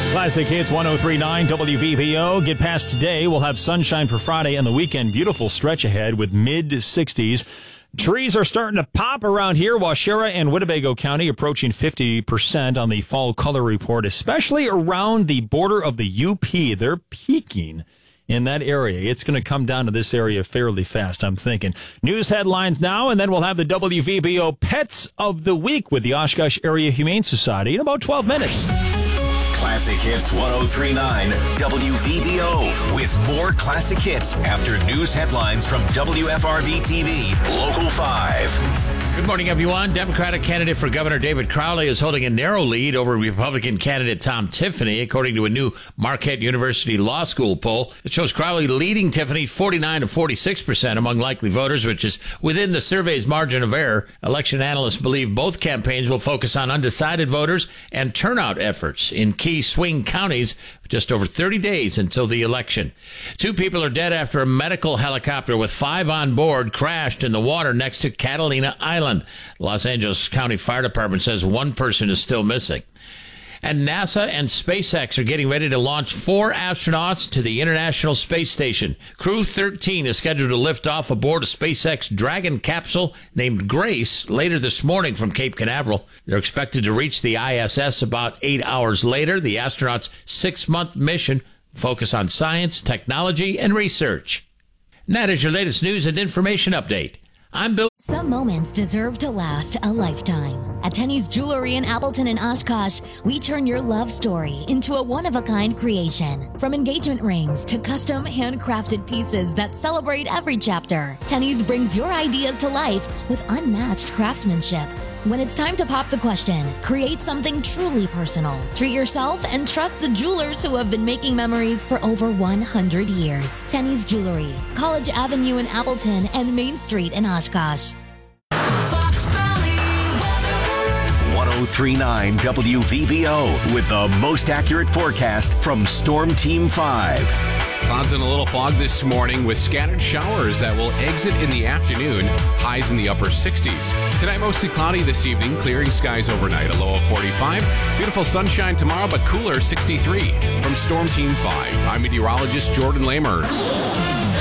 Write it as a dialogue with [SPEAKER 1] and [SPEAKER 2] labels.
[SPEAKER 1] Classic Hits 103.9 WVBO. Get past today. We'll have sunshine for Friday and the weekend. Beautiful stretch ahead with mid-60s. Trees are starting to pop around here. Waushara and Winnebago County approaching 50% on the fall color report, especially around the border of the UP. They're peaking in that area. It's going to come down to this area fairly fast, I'm thinking. News headlines now, and then we'll have the WVBO Pets of the Week with the Oshkosh Area Humane Society in about 12 minutes.
[SPEAKER 2] Classic Hits 103.9 WVBO with more classic hits after news headlines from WFRB TV Local 5.
[SPEAKER 3] Good morning, everyone. Democratic candidate for Governor David Crowley is holding a narrow lead over Republican candidate Tom Tiffany, according to a new Marquette University Law School poll. It shows Crowley leading Tiffany 49 to 46% among likely voters, which is within the survey's margin of error. Election analysts believe both campaigns will focus on undecided voters and turnout efforts in key swing counties just over 30 days until the election. 2 people are dead after a medical helicopter with 5 on board crashed in the water next to Catalina Island. The Los Angeles County Fire Department says 1 person is still missing. And NASA and SpaceX are getting ready to launch 4 astronauts to the International Space Station. Crew 13 is scheduled to lift off aboard a SpaceX Dragon capsule named Grace later this morning from Cape Canaveral. They're expected to reach the ISS about 8 hours later. The astronauts' 6-month mission focus on science, technology, and research. And that is your latest news and information update. I'm Bill.
[SPEAKER 4] Some moments deserve to last a lifetime. At Tenny's Jewelry in Appleton and Oshkosh, we turn your love story into a one-of-a-kind creation. From engagement rings to custom handcrafted pieces that celebrate every chapter, Tenny's brings your ideas to life with unmatched craftsmanship. When it's time to pop the question, create something truly personal. Treat yourself and trust the jewelers who have been making memories for over 100 years. Tenny's Jewelry, College Avenue in Appleton and Main Street in Oshkosh.
[SPEAKER 2] Fox Valley weather. 103.9 WVBO with the most accurate forecast from Storm Team 5.
[SPEAKER 5] Clouds and a little fog this morning with scattered showers that will exit in the afternoon, highs in the upper 60s. Tonight, mostly cloudy this evening, clearing skies overnight, a low of 45. Beautiful sunshine tomorrow, but cooler, 63. From Storm Team 5, I'm meteorologist Jordan Lamers.